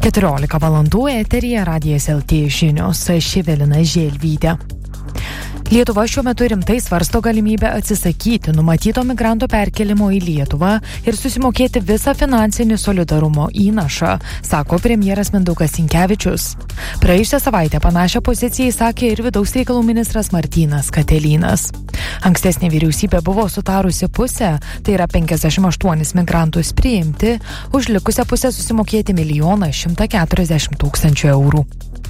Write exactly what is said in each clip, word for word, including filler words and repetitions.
keturiolika valandų eteryje Radijas L T žinios, aš Evelina Želvytė. Lietuva šiuo metu rimtai svarsto galimybę atsisakyti numatyto migrantų perkelimo į Lietuvą ir susimokėti visą finansinį solidarumo įnašą, sako premjeras Mindaugas Sinkevičius. Praėjusią savaitę panašią poziciją įsakė ir vidaus reikalų ministras Martynas Katelynas. Ankstesnė vyriausybė buvo sutarusi pusę, tai yra penkiasdešimt aštuonis migrantus priimti, už likusią pusę susimokėti milijoną šimtą keturiasdešimt tūkstančių eurų.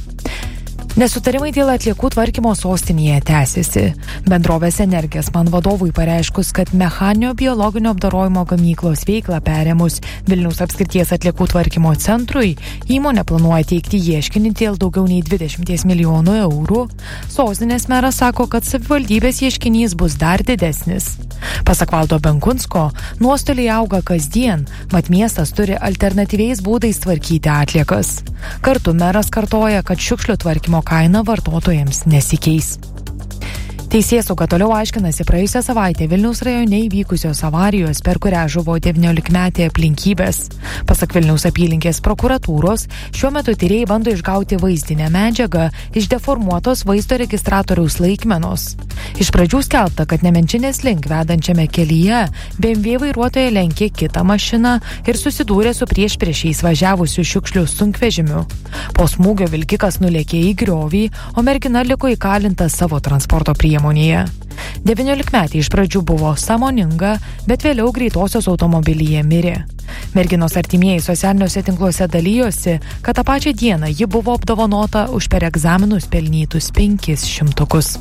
Nesutarimai dėl atliekų tvarkymo sostinėje tęsiasi. Bendrovės Energesman vadovui pareiškus, kad mechaninio biologinio apdorojimo gamyklos veiklą perėmus Vilniaus apskrities atliekų tvarkymo centrui, įmonė planuoja teikti ieškinį dėl daugiau nei dvidešimt milijonų eurų. Sostinės meras sako, kad savivaldybės ieškinys bus dar didesnis. Pasak Valdo Benkunsko, nuostoliai auga kasdien, mat miestas turi alternatyviais būdais tvarkyti atliekas. Kartu meras kartoja, kad šiukšlių tvarkymo kaina vartotojams nesikeis. Teisėsauga toliau aiškinasi praėjusią savaitę Vilniaus rajone įvykusios avarijos, per kurią žuvo devyniolikmetė aplinkybės. Pasak Vilniaus apylinkės prokuratūros, šiuo metu tyrėjai bando išgauti vaizdinę medžiagą iš deformuotos vaizdo registratoriaus laikmenos. Iš pradžių skelbta, kad Nemenčinės link vedančiame kelyje B M W vairuotoja lenkė kitą mašiną ir susidūrė su priešpriešiais važiavusiu šiukšlių sunkvežimiu. Po smūgio vilkikas nulėkė į griovį, o mergina liko įkalinta savo transporto priemonėje. devyniolikmetė iš pradžių buvo sąmoninga, bet vėliau greitosios automobilyje mirė. Merginos artimieji socialiniuose tinkluose dalyjosi, kad tą pačią dieną ji buvo apdovanota už per egzaminus pelnytus penkis šimtukus.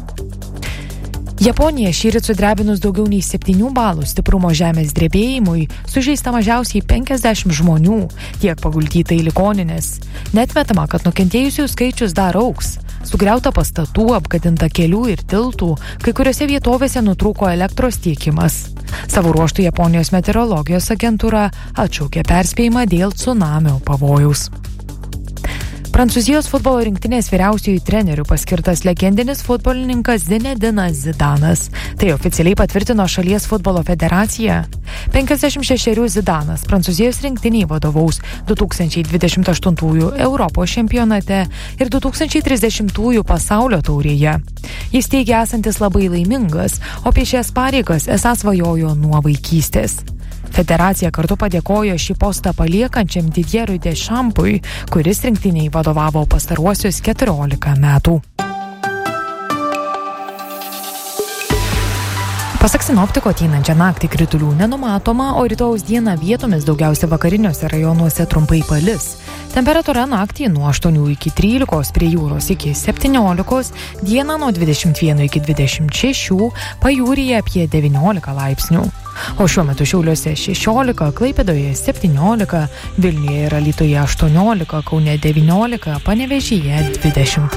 Japonija šįryt sudrebinus daugiau nei septynių balų stiprumo žemės drebėjimui, sužeista mažiausiai penkiasdešimt žmonių, tiek paguldyta į ligonines. Neatmetama, kad nukentėjusių skaičius dar augs. Sugriauta pastatų, apgadinta kelių ir tiltų, kai kuriuose vietovėse nutrūko elektros tiekimas. Savo ruožtu Japonijos meteorologijos agentūra atšaukė perspėjimą dėl cunamio pavojaus. Prancūzijos futbolo rinktinės vyriausiųjų trenerių paskirtas legendinis futbolininkas Zinedinas Zidanas. Tai oficialiai patvirtino šalies futbolo federacija. penkiasdešimt šešerių Zidanas Prancūzijos rinktiniai vadovaus du tūkstančiai dvidešimt aštuntųjų Europos čempionate ir du tūkstančiai trisdešimtųjų pasaulio taurėje. Jis teigia esantis labai laimingas, o apie šias pareigas esą svajojo nuo vaikystės. Federacija kartu padėkojo šį postą paliekančiam Didierui Deschampsui, kuris rinktiniai vadovavo pastaruosius keturiolika metų. Pasak sinoptiko, ateinančią naktį kritulių nenumatoma, o rytojaus dieną vietomis daugiausia vakariniuose rajonuose trumpai palis. Temperatūra naktį nuo aštuonių iki trylikos, prie jūros iki septyniolikos, dieną nuo dvidešimt vieno iki dvidešimt šešių, pajūryje apie devyniolika laipsnių. O šiuo metu Šiauliuose šešiolika, Klaipėdoje septyniolika, Vilniuje ir Alytuje aštuoniolika, Kaune devyniolika, Panevėžyje dvidešimt.